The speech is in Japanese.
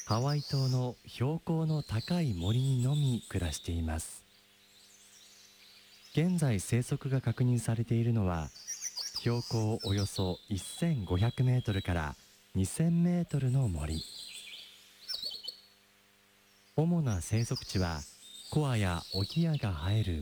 ハワイ島の標高の高い森にのみ暮らしています。現在生息が確認されているのは標高およそ1500メートルから2000メートルの森。主な生息地はコアやオギアが生える